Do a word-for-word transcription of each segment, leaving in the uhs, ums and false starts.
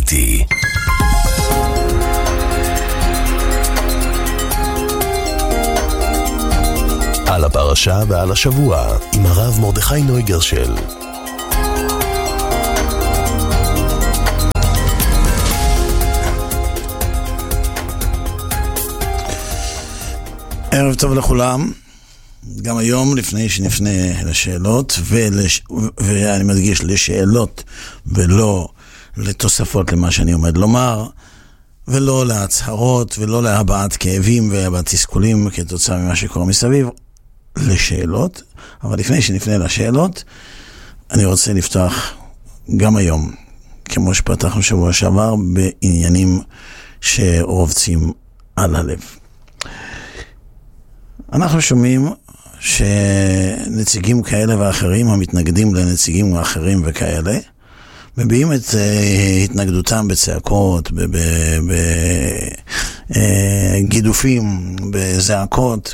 איתי. על הפרשה ועל השבוע עם הרב מרדכי נויגרשל. ערב טוב לכולם. גם היום לפני שנפנה לשאלות ולש... ואני מדגיש לשאלות ולא לתוספות למה שאני עומד לומר, ולא להצהרות ולא להבעת כאבים והבעת תסכולים כתוצאה ממה שקורה מסביב, לשאלות. אבל לפני שנפנה לשאלות, אני רוצה לפתוח גם היום, כמו שפתחנו שבוע שעבר, בעניינים שרובצים על הלב. אנחנו שומעים שנציגים כאלה ואחרים המתנגדים לנציגים אחרים וכאלה מביעים את התנגדותם בצעקות, בגידופים, בזעקות.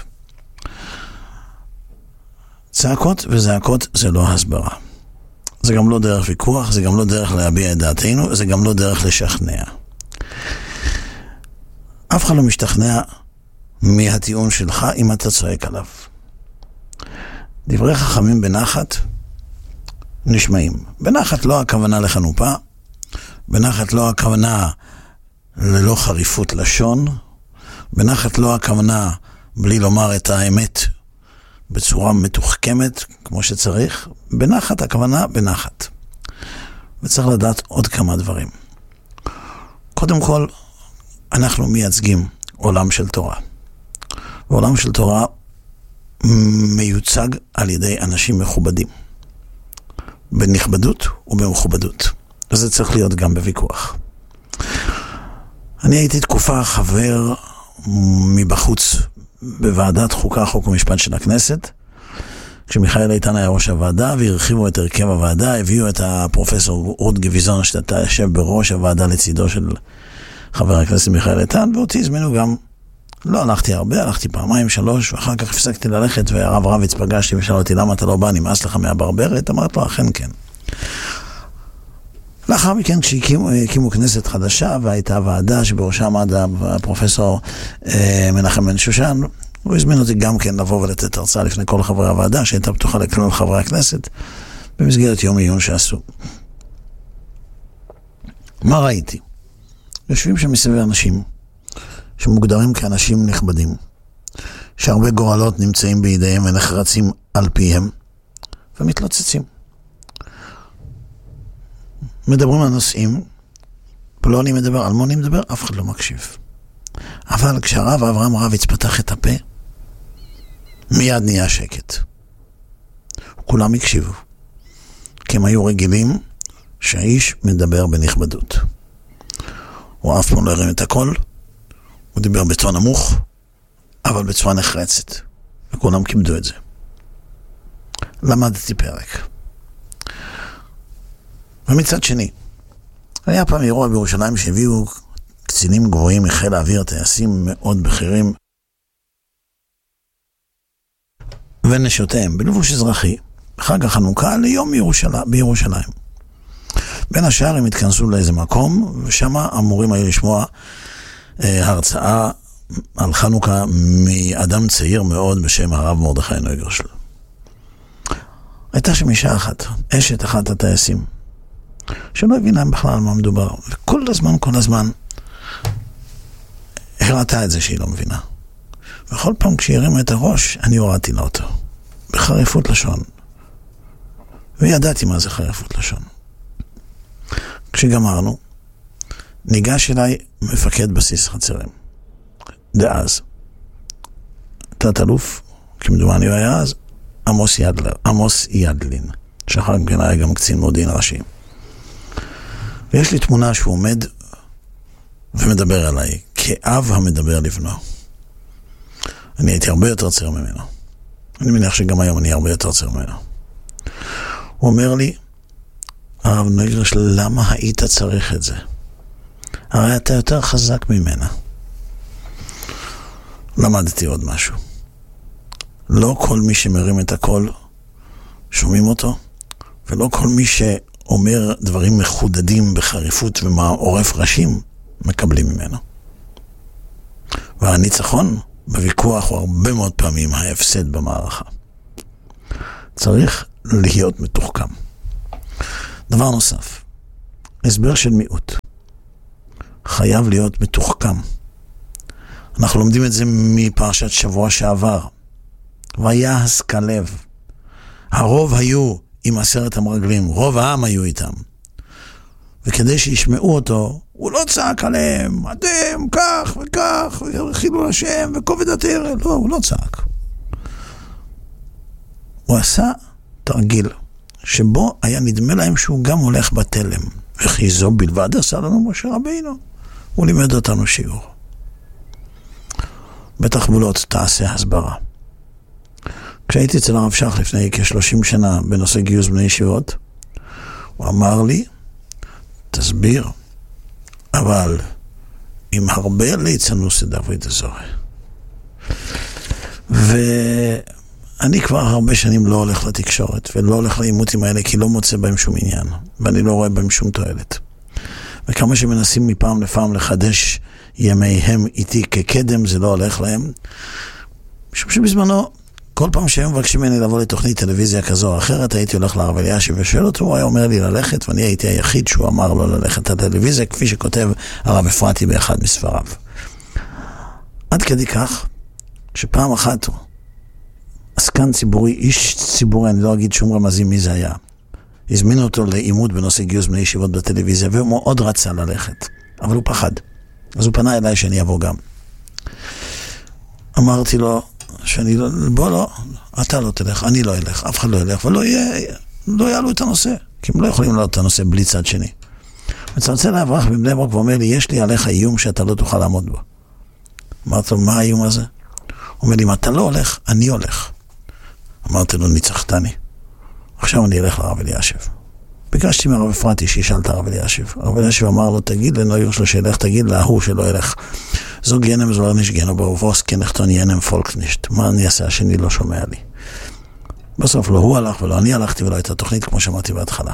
צעקות וזעקות זה לא הסברה. זה גם לא דרך ויכוח, זה גם לא דרך להביע את דעתנו, זה גם לא דרך לשכנע. אף אחד לא משתכנע מהטיעון שלך אם אתה צועק עליו. דברי חכמים בנחת נשמעים. בנחת לא הכוונה לחנופה, בנחת לא הכוונה ללא חריפות לשון, בנחת לא הכוונה בלי לומר את האמת בצורה מתוחכמת כמו שצריך. בנחת הכוונה בנחת. וצריך לדעת עוד כמה דברים. קודם כל, אנחנו מייצגים עולם של תורה. ועולם של תורה מיוצג על ידי אנשים מכובדים. בנכבדות ובמכובדות. וזה צריך להיות גם בוויכוח. אני הייתי תקופה חבר מבחוץ בוועדת חוקה, חוק ומשפט של הכנסת, כשמיכאל איתן היה ראש הוועדה, והרחיבו את הרכב הוועדה, הביאו את הפרופסור רות גביזון, שאתה יושב בראש הוועדה לצידו של חבר הכנסת מיכאל איתן, ואותי הזמינו גם. לא הלכתי הרבה, הלכתי פעמיים, שלוש, ואחר כך הפסקתי ללכת, והרב רביץ פגשתי ושאל אותי, למה אתה לא בא, נמאס לך מהברברת? אמרת לו, אכן כן. לאחר מכן, כשהקימו כנסת חדשה, והייתה ועדה שבראשה עמד הפרופסור אה, מנחם בן שושן, הוא הזמין אותי גם כן לבוא ולתת הרצאה לפני כל חברי הוועדה, שהייתה פתוחה לכלל חברי הכנסת, במסגרת יום עיון שעשו. מה ראיתי? יושבים שם מסביב אנשים, שמוגדרים כאנשים נכבדים, שהרבה גורלות נמצאים בידיהם ונחרצים על פיהם, ומתלוצצים. מדברים על נושאים, פלוני מדבר, אלמוני מדבר, אף אחד לא מקשיב. אבל כשהרב אברהם רביץ פתח את הפה, מיד נהיה שקט. כולם הקשיבו, כי הם היו רגילים שהאיש מדבר בנכבדות. הוא אף פעם לא הרים את הכל, הוא דיבר בצורה נמוך, אבל בצורה נחרצת. וכולם כיבדו את זה. למדתי פרק. ומצד שני, היה פעם אירוע בירושלים שהביאו קצינים גבוהים מחיל האוויר, טייסים מאוד בכירים, ונשותיהם בלבוש אזרחי, בחג החנוכה ליום ירושלים, בירושלים. בין השאר הם התכנסו לאיזה מקום, ושם אמורים היו לשמוע הרצאה על חנוכה מאדם צעיר מאוד בשם הרב מרדכי נויגרשל. הייתה שם אישה אחת, אשת אחת הטייסים, שלא הבינה בכלל על מה מדובר, וכל הזמן, כל הזמן הראתה את זה שהיא לא מבינה. וכל פעם כשהיא הרימה את הראש, אני הורדתי לה אותו, בחריפות לשון. וידעתי מה זה חריפות לשון. כשגמרנו, ניגש אליי מפקד בסיס חצרים. דאז. תת אלוף, כמדומני הוא היה אז, עמוס ידלר, עמוס ידלין, שאחר כך היה גם קצין מודיעין ראשי. ויש לי תמונה שהוא עומד ומדבר עליי, כאב המדבר לבנו. אני הייתי הרבה יותר צעיר ממנו. אני מניח שגם היום אני הרבה יותר צעיר ממנו. הוא אומר לי, הרב נויגרשל, למה היית צריך את זה? הרי אתה יותר חזק ממנה. למדתי עוד משהו. לא כל מי שמרים את הקול שומעים אותו, ולא כל מי אומר דברים מחודדים בחריפות ומעורף ראשים, מקבלים ממנו. והניצחון בוויכוח הוא הרבה מאוד פעמים ההפסד במערכה. צריך להיות מתוחכם. דבר נוסף, הסבר של מיעוט. חייב להיות מתוחכם. אנחנו לומדים את זה מפרשת שבוע שעבר. ויעש כלב. הרוב היו עם עשרת המרגלים, רוב העם היו איתם. וכדי שישמעו אותו, הוא לא צעק עליהם, אתם כך וכך, חילול השם וכובד התרא. לא, הוא לא צעק. הוא עשה תרגיל, שבו היה נדמה להם שהוא גם הולך בתלם. וכי זו בלבד עשה לנו משה רבינו. הוא לימד אותנו שיעור. בתחבולות תעשה הסברה. כשהייתי אצל הרב שך לפני כ-שלושים שנה בנושא גיוס בני ישיבות, הוא אמר לי, תסביר, אבל עם הרבה ליצנוס דוד הזורי. ואני כבר הרבה שנים לא הולך לתקשורת, ולא הולך לעימותים האלה, כי לא מוצא בהם שום עניין, ואני לא רואה בהם שום תועלת. וכמה שמנסים מפעם לפעם לחדש ימיהם איתי כקדם, זה לא הולך להם. משום שבזמנו, כל פעם שהם מבקשים ממני לבוא לתוכנית טלוויזיה כזו או אחרת, הייתי הולך לרב אלישיב ושואל אותו, הוא היה אומר לי ללכת, ואני הייתי היחיד שהוא אמר לו ללכת לטלוויזיה, כפי שכותב הרב אפרתי באחד מספריו. עד כדי כך, שפעם אחת עסקן ציבורי, איש ציבורי, אני לא אגיד שום רמזים מי זה היה, הזמינו אותו לעימות בנושא גיוס בני ישיבות בטלוויזיה, והוא מאוד רצה ללכת, אבל הוא פחד. אז הוא פנה אליי שאני אבוא גם. אמרתי לו, שאני לא, בוא לא, אתה לא תלך, אני לא אלך, אף אחד לא ילך, ולא יהיה, לא יעלו את הנושא, כי הם לא יכולים לעלות את הנושא בלי צד שני. מצלצל לאברח בבני ברק ואומר לי, יש לי עליך איום שאתה לא תוכל לעמוד בו. אמרתי לו, מה האיום הזה? הוא אומר לי, אם אתה לא הולך, אני הולך. אמרתי לו, ניצחתני. עכשיו אני אלך לרב אלישיב. ביקשתי מהרב אפרתי שישאל את הרב אלישיב. הרב אלישיב אמר לו, תגיד לנויר שלו שילך, תגיד להוא שלא ילך. זוג ינם זולר נשגנו ברובוס, כנחתון ינם פולק נשת. מה אני אעשה? השני לא שומע לי. בסוף לא הוא הלך ולא אני הלכתי ולא הייתה תוכנית כמו שאמרתי בהתחלה.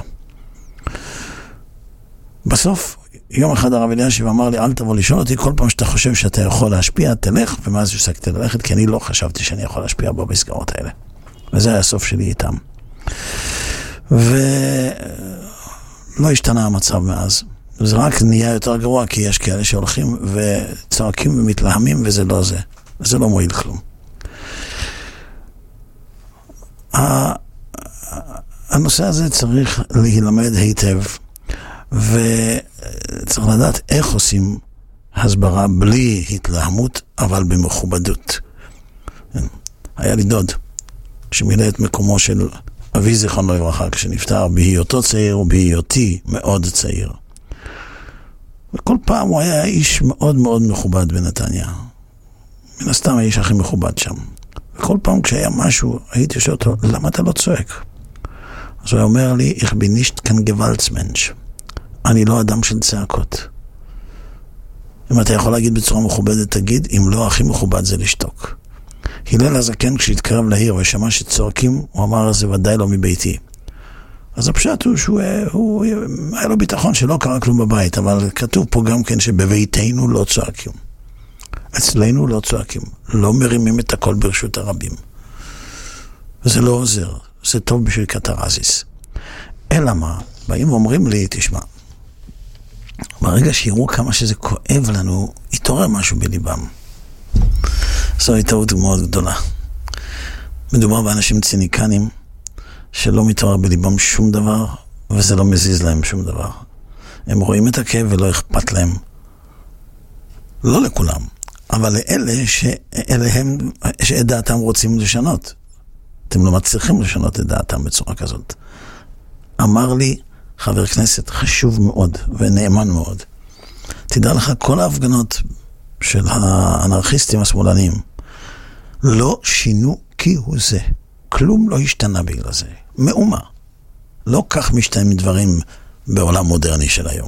בסוף, יום אחד הרב אלישיב אמר לי, אל תבוא לשאול אותי, כל פעם שאתה חושב שאתה יכול להשפיע, תלך, ומאז הפסקתי ללכת, כי אני לא חשבתי שאני יכול להשפיע בו במסגרות האלה. וזה היה הסוף שלי איתם. ולא השתנה המצב מאז. זה רק נהיה יותר גרוע, כי יש כאלה שהולכים וצועקים ומתלהמים, וזה לא זה. זה לא מועיל כלום. הנושא הזה צריך להילמד היטב, וצריך לדעת איך עושים הסברה בלי התלהמות, אבל במכובדות. היה לי דוד, שמילא את מקומו של אבי זיכרונו לברכה, כשנפטר בהיותו צעיר ובהיותי מאוד צעיר. וכל פעם הוא היה איש מאוד מאוד מכובד בנתניה. מן הסתם האיש הכי מכובד שם. וכל פעם כשהיה משהו, הייתי שואל אותו, למה אתה לא צועק? אז הוא אומר לי, איך בינישט כאן גוואלצמנש. אני לא אדם של צעקות. אם אתה יכול להגיד בצורה מכובדת, תגיד, אם לא, הכי מכובד זה לשתוק. הלל הזקן, כשהתקרב לעיר ושמע שצועקים, הוא אמר, זה ודאי לא מביתי. אז הפשט הוא שהוא הוא, היה לו ביטחון שלא קרה כלום בבית, אבל כתוב פה גם כן שבביתנו לא צועקים. אצלנו לא צועקים, לא מרימים את הכל ברשות הרבים. וזה לא עוזר, זה טוב בשביל קטרזיס. אלא מה? באים ואומרים לי, תשמע, ברגע שיראו כמה שזה כואב לנו, יתעורר משהו בליבם. זו הייתה טעות מאוד גדולה. מדובר באנשים ציניקנים, שלא מתעורר בליבם שום דבר, וזה לא מזיז להם שום דבר. הם רואים את הכאב ולא אכפת להם. לא לכולם, אבל לאלה שאלה הם, שאת דעתם רוצים לשנות. אתם לא מצליחים לשנות את דעתם בצורה כזאת. אמר לי חבר כנסת חשוב מאוד ונאמן מאוד. תדע לך, כל ההפגנות של האנרכיסטים השמאלנים לא שינו כי הוא זה. כלום לא השתנה בגלל זה. מאומה. לא כך משתנים דברים בעולם מודרני של היום.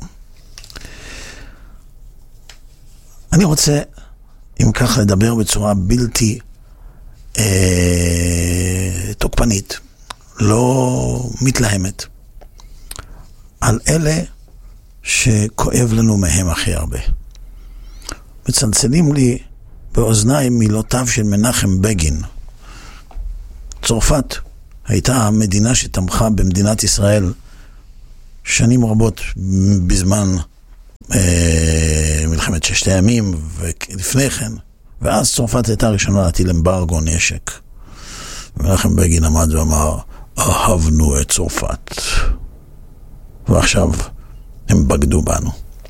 אני רוצה, אם כך, לדבר בצורה בלתי אה, תוקפנית, לא מתלהמת, על אלה שכואב לנו מהם הכי הרבה. מצלצלים לי באוזניים מילותיו של מנחם בגין. צרפת הייתה המדינה שתמכה במדינת ישראל שנים רבות בזמן אה, מלחמת ששת הימים ולפני כן, ואז צרפת הייתה ראשונה להטיל אמברגו נשק. מנחם בגין עמד ואמר, אהבנו את צרפת, ועכשיו הם בגדו בנו.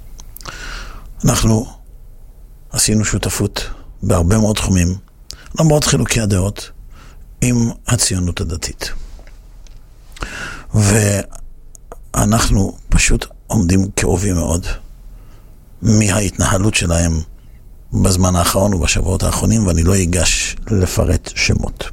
אנחנו עשינו שותפות בהרבה מאוד תחומים, למרות חילוקי הדעות, עם הציונות הדתית. ואנחנו פשוט עומדים כאובים מאוד מההתנהלות שלהם בזמן האחרון ובשבועות האחרונים, ואני לא אגש לפרט שמות.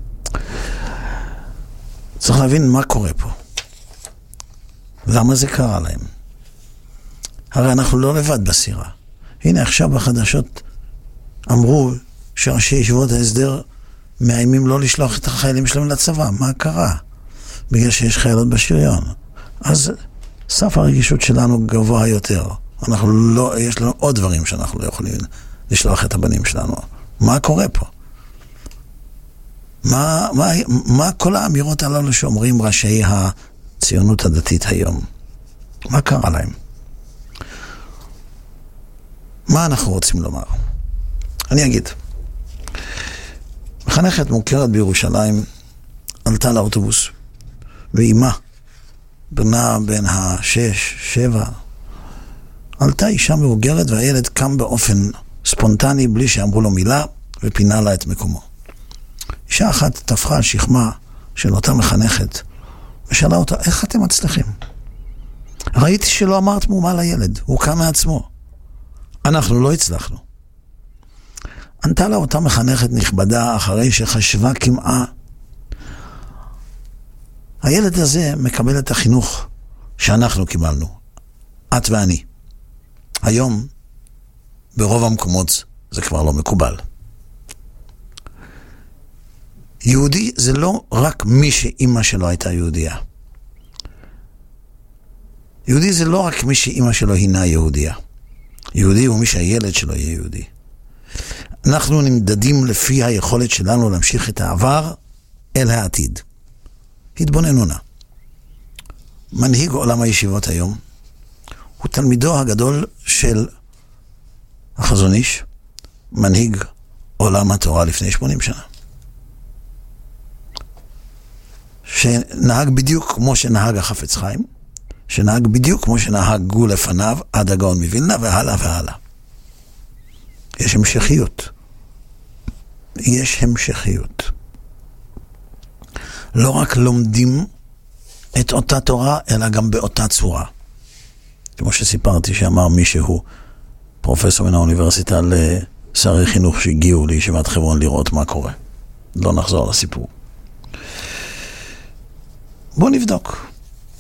צריך להבין מה קורה פה. למה זה קרה להם? הרי אנחנו לא לבד בסירה. הנה עכשיו בחדשות אמרו שראשי ישיבות ההסדר מאיימים לא לשלוח את החיילים שלהם לצבא. מה קרה? בגלל שיש חיילות בשריון. אז סף הרגישות שלנו גבוה יותר. אנחנו לא, יש לנו עוד דברים שאנחנו לא יכולים לשלוח את הבנים שלנו. מה קורה פה? מה, מה, מה כל האמירות הללו שאומרים ראשי הציונות הדתית היום? מה קרה להם? מה אנחנו רוצים לומר? אני אגיד. מחנכת מוכרת בירושלים עלתה לאוטובוס, ואימה, בנה בין השש, שבע, עלתה אישה מבוגרת והילד קם באופן ספונטני בלי שאמרו לו מילה ופינה לה את מקומו. אישה אחת תפחה על שכמה של אותה מחנכת ושאלה אותה, איך אתם מצליחים? ראיתי שלא אמרת מומה לילד, הוא קם מעצמו. אנחנו לא הצלחנו. ענתה לה אותה מחנכת נכבדה אחרי שחשבה כמעה. הילד הזה מקבל את החינוך שאנחנו קיבלנו, את ואני. היום, ברוב המקומות, זה כבר לא מקובל. יהודי זה לא רק מי שאמא שלו הייתה יהודייה. יהודי זה לא רק מי שאמא שלו הינה יהודייה. יהודי הוא מי שהילד שלו יהיה יהודי. אנחנו נמדדים לפי היכולת שלנו להמשיך את העבר אל העתיד. התבוננו נא. מנהיג עולם הישיבות היום הוא תלמידו הגדול של החזון איש, מנהיג עולם התורה לפני שמונים שנה. שנהג בדיוק כמו שנהג החפץ חיים, שנהג בדיוק כמו שנהגו לפניו עד הגאון מווילנה והלאה והלאה. יש המשכיות. יש המשכיות. לא רק לומדים את אותה תורה, אלא גם באותה צורה. כמו שסיפרתי שאמר מישהו, פרופסור מן האוניברסיטה לשרי חינוך שהגיעו לישיבת חברון לראות מה קורה. לא נחזור לסיפור. בואו נבדוק.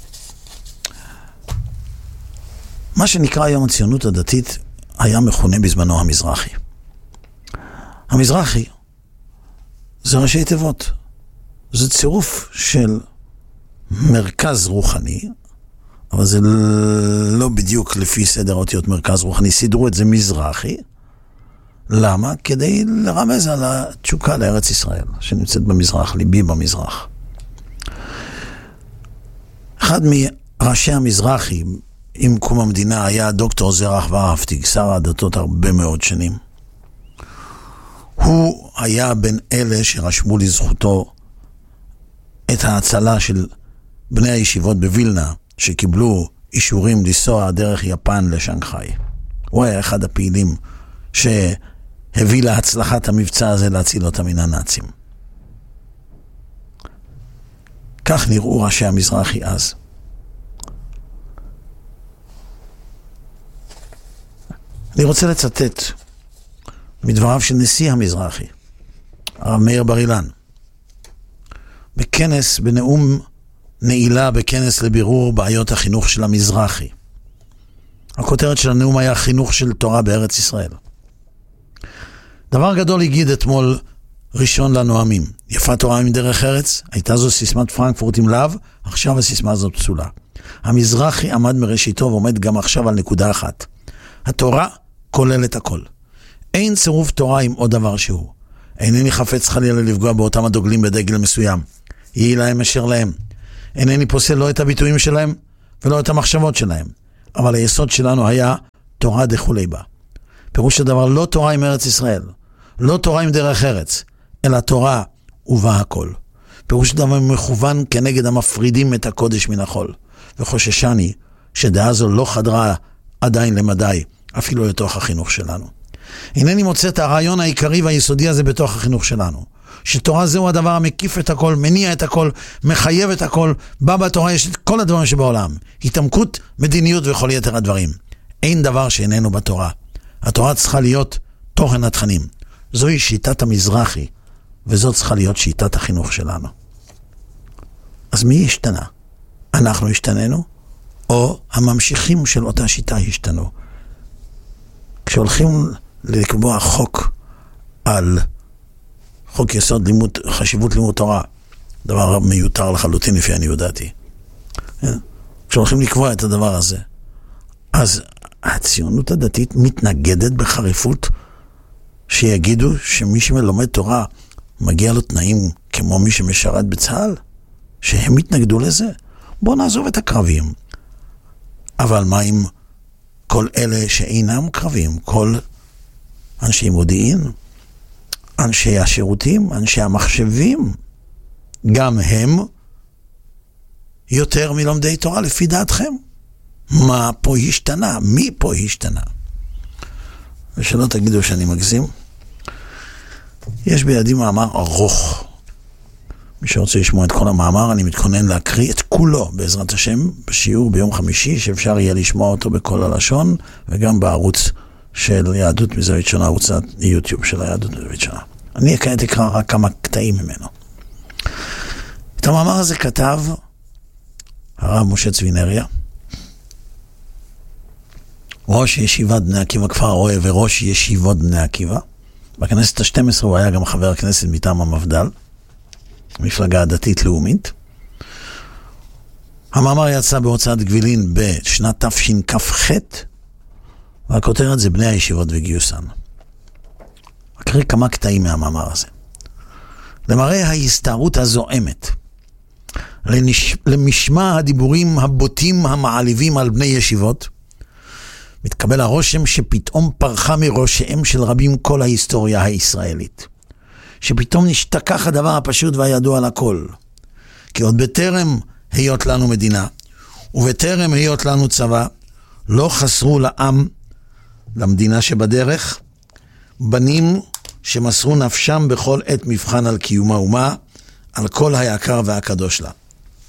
מה שנקרא היום הציונות הדתית היה מכונה בזמנו המזרחי. המזרחי זה ראשי תיבות. זה צירוף של מרכז רוחני, אבל זה לא בדיוק לפי סדר אותיות מרכז רוחני. סידרו את זה מזרחי. למה? כדי לרמז על התשוקה לארץ ישראל, שנמצאת במזרח, ליבי במזרח. אחד מראשי המזרחי עם קום המדינה היה דוקטור זרח ורהפטיג, שר הדתות הרבה מאוד שנים. הוא היה בין אלה שרשמו לזכותו את ההצלה של בני הישיבות בווילנה, שקיבלו אישורים לנסוע דרך יפן לשנגחאי. הוא היה אחד הפעילים שהביא להצלחת המבצע הזה להציל אותה מן הנאצים. כך נראו ראשי המזרחי אז. אני רוצה לצטט מדבריו של נשיא המזרחי, הרב מאיר בר אילן, בכנס, בנאום נעילה בכנס לבירור בעיות החינוך של המזרחי. הכותרת של הנאום היה חינוך של תורה בארץ ישראל. דבר גדול הגיד אתמול ראשון לנואמים. יפה תורה מדרך ארץ, הייתה זו סיסמת פרנקפורט עם לאו, עכשיו הסיסמה הזאת פסולה. המזרחי עמד מראשיתו ועומד גם עכשיו על נקודה אחת. התורה כוללת הכל. אין צירוף תורה עם עוד דבר שהוא. אינני חפץ חלילה לפגוע באותם הדוגלים בדגל מסוים. יהי להם אשר להם. אינני פוסל לא את הביטויים שלהם ולא את המחשבות שלהם. אבל היסוד שלנו היה תורה דכולי בה. פירוש הדבר לא תורה עם ארץ ישראל, לא תורה עם דרך ארץ, אלא תורה ובה הכל. פירוש דבר מכוון כנגד המפרידים את הקודש מן החול. וחוששני שדעה זו לא חדרה עדיין למדי, אפילו לתוך החינוך שלנו. אינני מוצא את הרעיון העיקרי והיסודי הזה בתוך החינוך שלנו. שתורה זהו הדבר המקיף את הכל, מניע את הכל, מחייב את הכל, בא בתורה יש את כל הדברים שבעולם. התעמקות, מדיניות וכל יתר הדברים. אין דבר שאיננו בתורה. התורה צריכה להיות תוכן התכנים. זוהי שיטת המזרחי, וזאת צריכה להיות שיטת החינוך שלנו. אז מי השתנה? אנחנו השתננו, או הממשיכים של אותה שיטה השתנו? כשהולכים לקבוע חוק על חוק יסוד לימוד, חשיבות לימוד תורה, דבר מיותר לחלוטין לפי אני יודעתי. כשהולכים לקבוע את הדבר הזה, אז הציונות הדתית מתנגדת בחריפות שיגידו שמי שמלומד תורה מגיע לו תנאים כמו מי שמשרת בצה"ל, שהם מתנגדו לזה. בואו נעזוב את הקרבים. אבל מה עם כל אלה שאינם קרבים? כל אנשי מודיעין, אנשי השירותים, אנשי המחשבים, גם הם יותר מלומדי תורה לפי דעתכם. מה פה השתנה? מי פה השתנה? ושלא תגידו שאני מגזים. יש בידי מאמר ארוך. מי שרוצה לשמוע את כל המאמר, אני מתכונן להקריא את כולו בעזרת השם בשיעור ביום חמישי, שאפשר יהיה לשמוע אותו בכל הלשון, וגם בערוץ של יהדות מזווית שונה, ערוץ היוטיוב של היהדות מזווית שונה. אני כעת אקרא רק כמה קטעים ממנו. את המאמר הזה כתב הרב משה צבינריה, ראש ישיבת בני עקיבא כפר הרועה וראש ישיבות בני עקיבא. בכנסת ה-שתים עשרה הוא היה גם חבר הכנסת מטעם המפד"ל, מפלגה דתית לאומית. המאמר יצא בהוצאת גבילין בשנת תשכ"ח, והכותרת זה בני הישיבות וגיוסן. אקריא כמה קטעים מהמאמר הזה. למראה ההסתערות הזועמת, לנש... למשמע הדיבורים הבוטים המעליבים על בני ישיבות, מתקבל הרושם שפתאום פרחה מראשיהם של רבים כל ההיסטוריה הישראלית. שפתאום נשתכח הדבר הפשוט והידוע לכל. כי עוד בטרם היות לנו מדינה, ובטרם היות לנו צבא, לא חסרו לעם, למדינה שבדרך, בנים שמסרו נפשם בכל עת מבחן על קיומה ומה, על כל היקר והקדוש לה.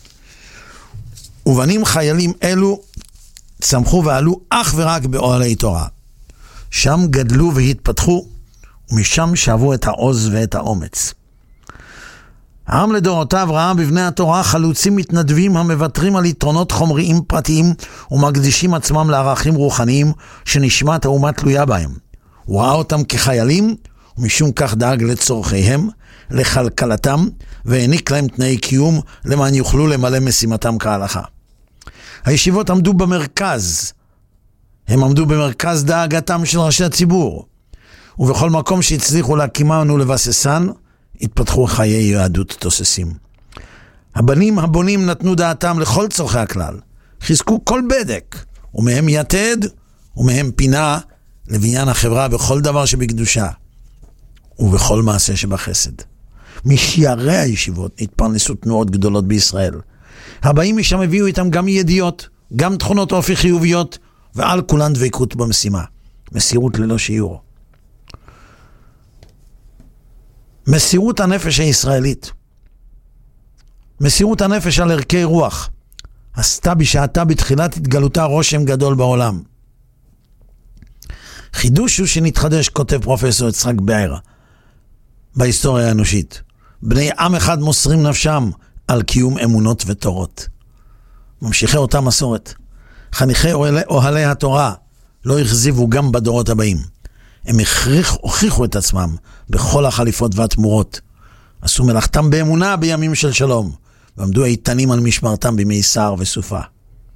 ובנים חיילים אלו צמחו ועלו אך ורק באוהלי תורה. שם גדלו והתפתחו, ומשם שאבו את העוז ואת האומץ. העם לדורותיו ראה בבני התורה חלוצים מתנדבים המוותרים על יתרונות חומריים פרטיים ומקדישים עצמם לערכים רוחניים שנשמת האומה תלויה בהם. הוא ראה אותם כחיילים, ומשום כך דאג לצורכיהם, לכלכלתם, והעניק להם תנאי קיום למען יוכלו למלא משימתם כהלכה. הישיבות עמדו במרכז, הם עמדו במרכז דאגתם של ראשי הציבור, ובכל מקום שהצליחו להקימן ולבססן, התפתחו חיי יהדות תוססים. הבנים הבונים נתנו דעתם לכל צורכי הכלל, חיזקו כל בדק, ומהם יתד, ומהם פינה לבניין החברה בכל דבר שבקדושה, ובכל מעשה שבחסד. משיירי הישיבות התפרנסו תנועות גדולות בישראל. הבאים משם הביאו איתם גם ידיעות, גם תכונות אופי חיוביות, ועל כולן דבקות במשימה. מסירות ללא שיעור. מסירות הנפש הישראלית, מסירות הנפש על ערכי רוח, עשתה בשעתה בתחילת התגלותה רושם גדול בעולם. חידוש הוא שנתחדש, כותב פרופסור יצחק באר, בהיסטוריה האנושית. בני עם אחד מוסרים נפשם על קיום אמונות ותורות. ממשיכי אותה מסורת, חניכי אוהלי התורה, לא הכזיבו גם בדורות הבאים. הם הכריח, הוכיחו את עצמם בכל החליפות והתמורות. עשו מלאכתם באמונה בימים של שלום, ועמדו איתנים על משמרתם בימי סער וסופה.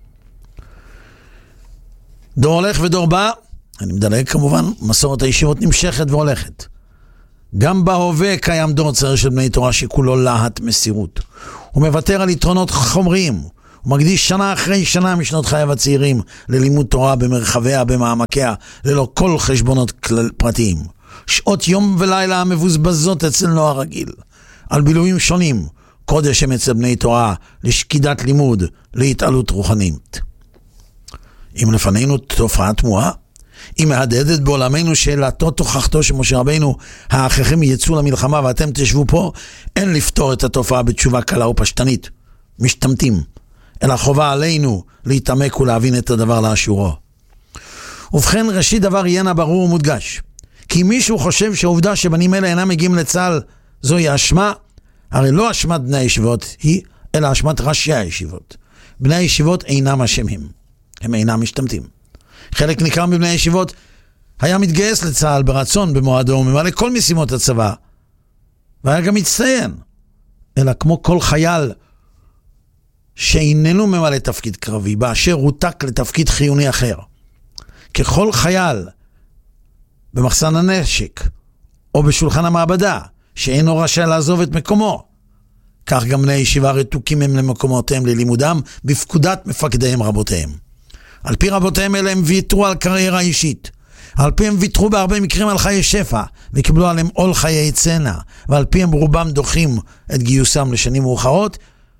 דור הולך ודור בא, אני מדלג כמובן, מסורת הישיבות נמשכת והולכת. גם בהווה קיים דור צעיר של בני תורה שכולו להט מסירות. הוא מוותר על יתרונות חומריים, הוא מקדיש שנה אחרי שנה משנות חייו הצעירים ללימוד תורה במרחביה, במעמקיה, ללא כל חשבונות כלל פרטיים. שעות יום ולילה המבוזבזות אצל נוער רגיל, על בילויים שונים, קודש הם אצל בני תורה, לשקידת לימוד, להתעלות רוחנית. אם לפנינו תופעה תמוהה, היא מהדהדת בעולמנו שאלתו תוכחתו שמשה רבינו, האחיכם יצאו למלחמה ואתם תשבו פה, אין לפתור את התופעה בתשובה קלה ופשטנית, משתמטים, אלא חובה עלינו להתעמק ולהבין את הדבר לאשורו. ובכן, ראשית דבר יהיה ברור ומודגש, כי מישהו חושב שהעובדה שבנים אלה אינם מגיעים לצה"ל זוהי אשמה, הרי לא אשמת בני הישיבות היא, אלא אשמת ראשי הישיבות. בני הישיבות אינם אשמים, הם אינם משתמטים. חלק ניכר מבני הישיבות היה מתגייס לצה"ל ברצון במועדו וממלא כל משימות הצבא, והיה גם מצטיין, אלא כמו כל חייל שאיננו ממלא תפקיד קרבי, באשר הותק לתפקיד חיוני אחר. ככל חייל במחסן הנשק או בשולחן המעבדה שאינו רשאי לעזוב את מקומו, כך גם בני ישיבה רתוקים הם למקומותיהם ללימודם בפקודת מפקדיהם רבותיהם. על פי רבותיהם אלה הם ויתרו על קריירה אישית, על פי הם ויתרו בהרבה מקרים על חיי שפע וקיבלו עליהם עול חיי צנע, ועל פי הם רובם דוחים את גיוסם לשנים מאוחרות,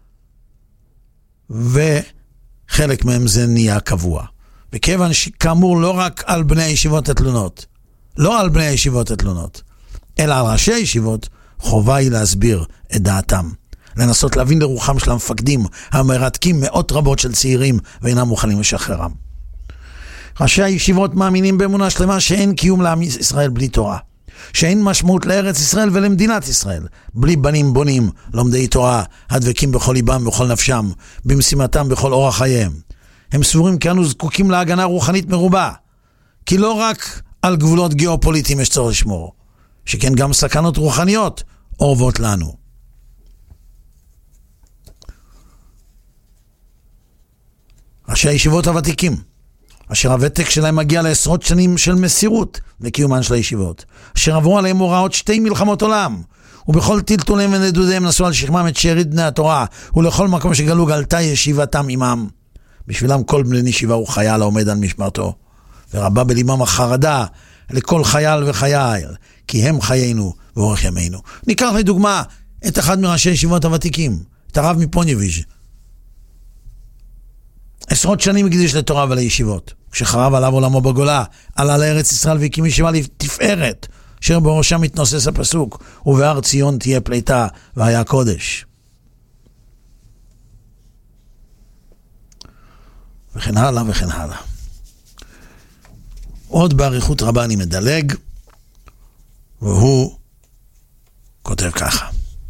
וחלק מהם זה נהיה קבוע. וכיוון שכאמור לא רק על בני הישיבות התלונות, לא על בני הישיבות התלונות, אלא על ראשי הישיבות, חובה היא להסביר את דעתם. לנסות להבין לרוחם של המפקדים המרתקים מאות רבות של צעירים ואינם מוכנים לשחררם. ראשי הישיבות מאמינים באמונה שלמה שאין קיום לעם ישראל בלי תורה, שאין משמעות לארץ ישראל ולמדינת ישראל בלי בנים בונים, לומדי תורה, הדבקים בכל ליבם ובכל נפשם, במשימתם בכל אורח חייהם. הם סבורים כי אנו זקוקים להגנה רוחנית מרובה, כי לא רק על גבולות גיאופוליטיים יש צורך לשמור, שכן גם סכנות רוחניות אורבות לנו. ראשי הישיבות הוותיקים, אשר הוותק שלהם מגיע לעשרות שנים של מסירות לקיומן של הישיבות, אשר עברו עליהם הוראות שתי מלחמות עולם, ובכל טלטולים ונדודיהם נסו על שכמם את שארית בני התורה, ולכל מקום שגלו גלתה ישיבתם עמם. בשבילם כל בני ישיבה הוא חייל העומד על משמרתו, ורבה בלימם החרדה לכל חייל וחייל, כי הם חיינו ואורך ימינו. ניקח לדוגמה את אחד מראשי הישיבות הוותיקים, את הרב מפוניביז'. עשרות שנים הקדיש לתורה ולישיבות. כשחרב עליו עולמו בגולה, עלה לארץ ישראל והקים ישיבה לתפארת, אשר בראשה מתנוסס הפסוק, ובהר ציון תהיה פליטה והיה קודש. וכן הלאה וכן הלאה. עוד בעריכות רבה אני מדלג, והוא כותב ככה.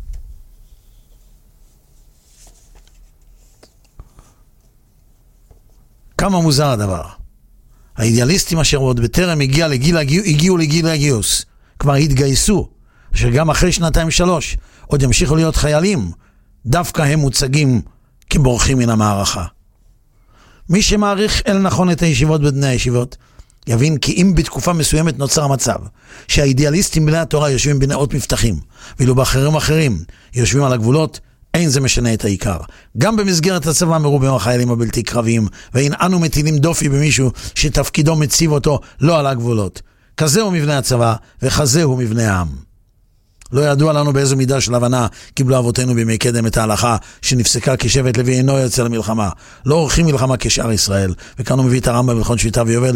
כמה מוזר הדבר. האידיאליסטים אשר עוד בטרם הגיע לגיל, הגיעו לגיל הגיוס, כבר התגייסו, אשר גם אחרי שנתיים שלוש עוד ימשיכו להיות חיילים, דווקא הם מוצגים כבורחים מן המערכה. מי שמעריך אל נכון את הישיבות בבני הישיבות, יבין כי אם בתקופה מסוימת נוצר המצב שהאידיאליסטים בני התורה יושבים בנאות מבטחים, ואילו באחרים אחרים יושבים על הגבולות, אין זה משנה את העיקר. גם במסגרת הצבא מרובים החיילים הבלתי קרביים, ואין אנו מטילים דופי במישהו שתפקידו מציב אותו לא על הגבולות. כזה הוא מבנה הצבא, וכזה הוא מבנה העם. לא ידוע לנו באיזו מידה של הבנה קיבלו אבותינו בימי קדם את ההלכה שנפסקה כשבט לוי אינו יוצא למלחמה. לא עורכים מלחמה כשאר ישראל, וכאן הוא מביא את הרמב"ם בהלכות שביתה ויובל.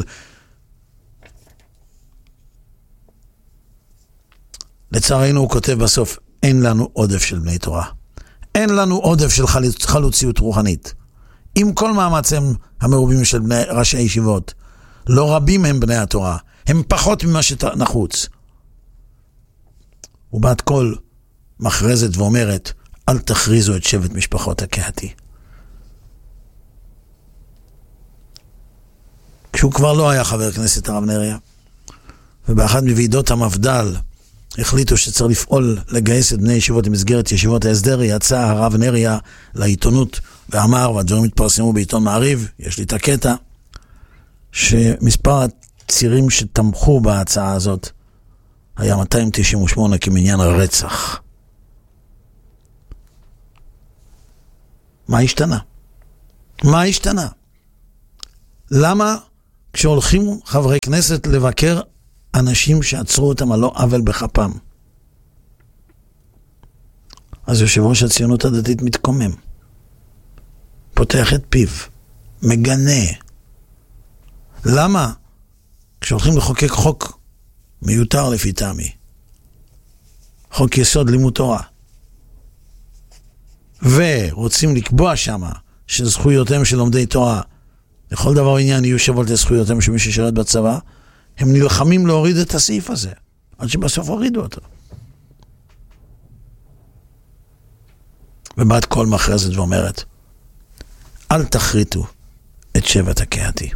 לצערנו הוא כותב בסוף, אין לנו עודף של בני תורה. אין לנו עודף של חלוציות רוחנית. עם כל מאמצים המרובים של בני ראשי הישיבות, לא רבים הם בני התורה, הם פחות ממה שנחוץ. ובת כל מכרזת ואומרת, אל תכריזו את שבט משפחות הקהתי. כשהוא כבר לא היה חבר כנסת הרב נריה, ובאחד מוועידות המפד"ל החליטו שצריך לפעול לגייס את בני ישיבות במסגרת ישיבות ההסדר, יצא הרב נריה לעיתונות ואמר, והדברים התפרסמו בעיתון מעריב, יש לי את הקטע, שמספר הצירים שתמכו בהצעה הזאת היה מאתיים תשעים ושמונה כמניין הרצח. מה השתנה? מה השתנה? למה כשהולכים חברי כנסת לבקר אנשים שעצרו אותם על לא עוול בכפם, אז יושב ראש הציונות הדתית מתקומם, פותח את פיו, מגנה. למה כשהולכים לחוקק חוק מיותר לפי טעמי, חוק יסוד לימוד תורה, ורוצים לקבוע שמה שזכויותיהם של לומדי תורה לכל דבר ועניין יהיו שוות לזכויותיהם של מי ששירת בצבא, הם נלחמים להוריד את הסעיף הזה עד שבסוף הורידו אותו. ובעד כל מכרזת ואומרת, אל תחריטו את שבט הקהתי.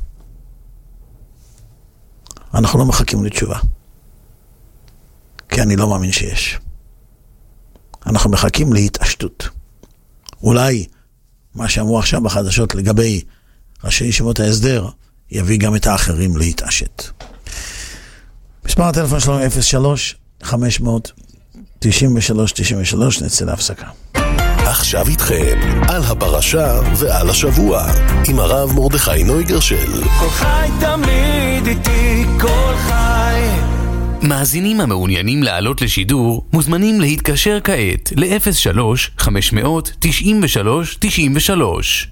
אנחנו לא מחכים לתשובה, כי אני לא מאמין שיש. אנחנו מחכים להתעשתות. אולי מה שאמרו עכשיו בחדשות לגבי ראשי ישיבות ההסדר יביא גם את האחרים להתעשת. מספר הטלפון שלנו אפס שלוש חמש מאות תשעים ושלוש תשעים ושלוש. נצא להפסקה. עכשיו איתכם על הפרשה ועל השבוע עם הרב מרדכי נויגרשל. כל חי תמיד איתי, כל חי. מאזינים המעוניינים לעלות לשידור מוזמנים להתקשר כעת ל-אפס שלוש חמש מאות תשעים ושלוש תשעים ושלוש.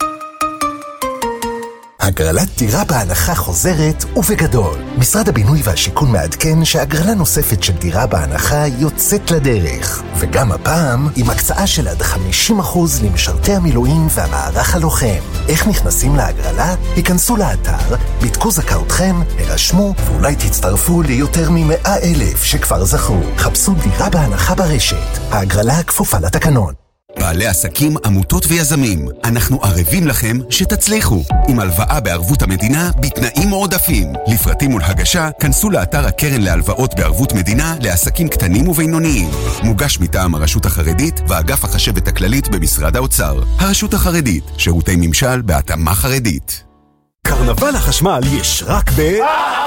הגרלת דירה בהנחה חוזרת ובגדול. משרד הבינוי והשיכון מעדכן שהגרלה נוספת של דירה בהנחה יוצאת לדרך. וגם הפעם עם הקצאה של עד חמישים אחוז למשרתי המילואים והמערך הלוחם. איך נכנסים להגרלה? היכנסו לאתר, בדקו זכאותכם, הרשמו ואולי תצטרפו ליותר מ-מאה אלף שכבר זכו. חפשו דירה בהנחה ברשת. ההגרלה כפופה לתקנון. בעלי עסקים, עמותות ויזמים, אנחנו ערבים לכם שתצליחו. עם הלוואה בערבות המדינה בתנאים מועדפים. לפרטים ולהגשה, כנסו לאתר הקרן להלוואות בערבות מדינה לעסקים קטנים ובינוניים. מוגש מטעם הרשות החרדית ואגף החשבת הכללית במשרד האוצר. הרשות החרדית, שירותי ממשל בהתאמה חרדית. קרנבל החשמל יש רק ב...